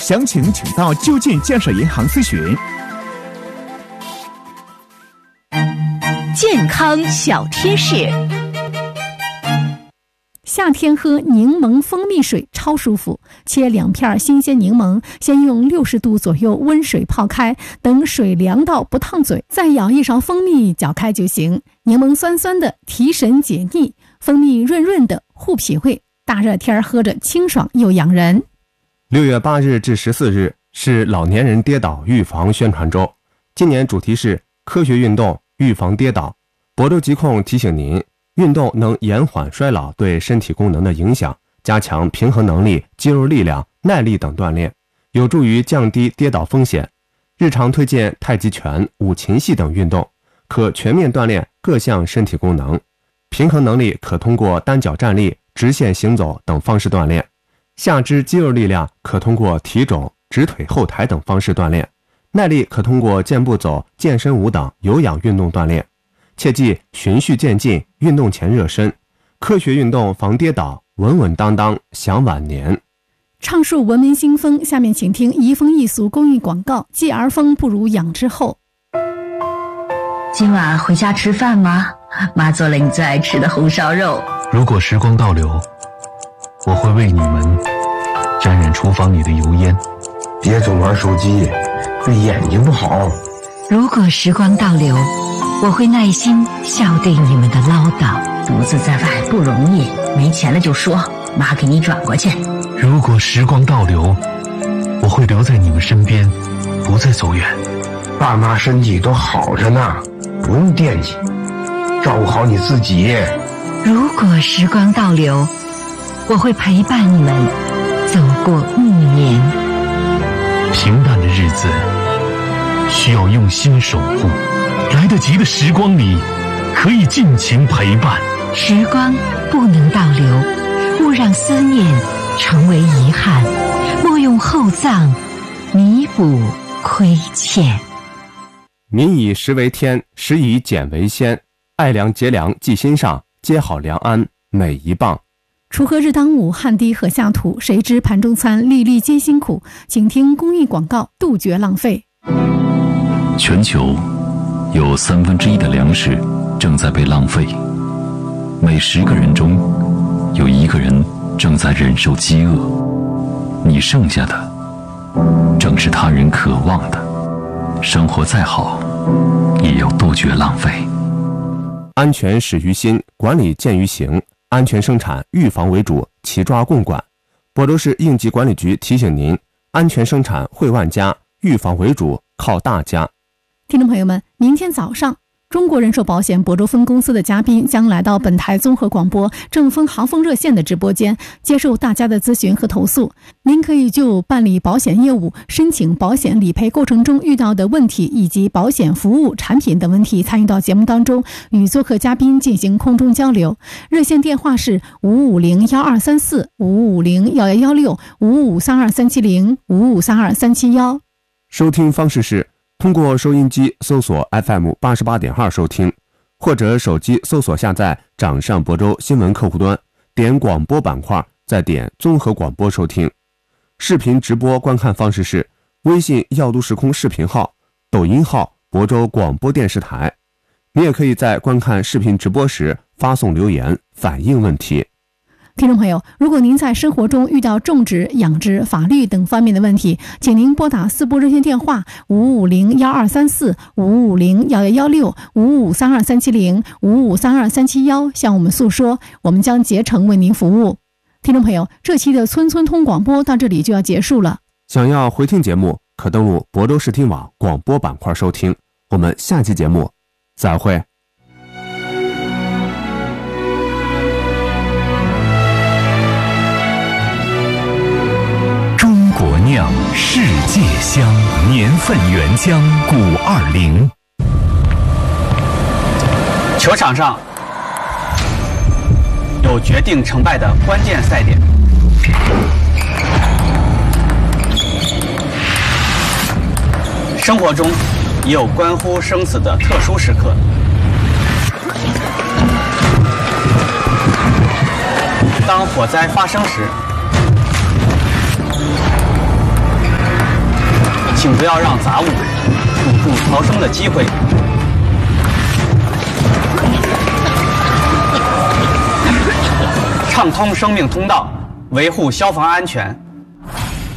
详情请到就近建设银行咨询。 健康小贴士。 夏天喝柠檬蜂蜜水超舒服，切2片新鲜柠檬，先用60度左右温水泡开，等水凉到不烫嘴，再舀1勺蜂蜜搅开就行。柠檬酸酸的，提神解腻；蜂蜜润润的，护脾胃。大热天喝着清爽又养人。 6月8日至14日是老年人跌倒预防宣传周，今年主题是科学运动预防跌倒。亳州疾控提醒您，运动能延缓衰老对身体功能的影响，加强平衡能力、肌肉力量、耐力等锻炼，有助于降低跌倒风险。日常推荐太极拳、五禽戏等运动，可全面锻炼各项身体功能。平衡能力可通过单脚站立、直线行走等方式锻炼，下肢肌肉力量可通过提踵、直腿后抬等方式锻炼，耐力可通过健步走、健身舞等有氧运动锻炼。切记循序渐进，运动前热身，科学运动防跌倒，稳稳当当享晚年。 畅述文明新风，下面请听移风易俗公益广告：继儿风不如养之后。 今晚回家吃饭吗？妈做了你最爱吃的红烧肉。 如果时光倒流，我会为你们沾染厨房里的油烟。 别总玩手机，对眼睛不好。 如果时光倒流，我会耐心笑对你们的唠叨。独自在外不容易，没钱了就说，妈给你转过去。 如果时光倒流，我会留在你们身边，不再走远。 爸妈身体都好着呢，不用惦记，照顾好你自己。 如果时光倒流，我会陪伴你们走过暮年。 平淡的日子需要用心守护，来得及的时光里可以尽情陪伴。 时光不能倒流，勿让思念成为遗憾，莫用厚葬弥补亏欠。 民以食为天，食以俭为先，爱良节粮记心上，接好良安每一棒。 锄禾日当午，汗滴禾下土，谁知盘中餐，粒粒皆辛苦。请听公益广告，杜绝浪费。 全球有1/3的粮食正在被浪费，每10个人中有1个人正在忍受饥饿。你剩下的正是他人渴望的。生活再好，也要杜绝浪费。 安全始于心，管理见于行，安全生产预防为主，齐抓共管。亳州市应急管理局提醒您，安全生产惠万家，预防为主，靠大家。 听众朋友们，明天早上中国人寿保险亳州分公司的嘉宾将来到本台综合广播正风航风热线的直播间，接受大家的咨询和投诉。您可以就办理保险业务、申请保险理赔过程中遇到的问题，以及保险服务产品等问题参与到节目当中，与做客嘉宾进行空中交流。热线电话是55012234、55011116、55323705、55323771。 收听方式是通过收音机搜索 FM88.2 收听，或者手机搜索下载掌上亳州新闻客户端，点广播板块，再点综合广播收听。视频直播观看方式是微信耀都时空视频号、抖音号亳州广播电视台。你也可以在观看视频直播时发送留言反映问题。 听众朋友，如果您在生活中遇到种植、养殖、法律等方面的问题，请您拨打4部热线电话55012234、55011116、55323705、55323771向我们诉说，我们将竭诚为您服务。听众朋友，这期的村村通广播到这里就要结束了。 想要回听节目，可登录亳州视听网广播板块收听。我们下期节目再会。 中国酿世界香，年份原浆520。 球场上有决定成败的关键赛点，生活中也有关乎生死的特殊时刻。当火灾发生时， 请不要让杂物堵住逃生的机会。畅通生命通道，维护消防安全。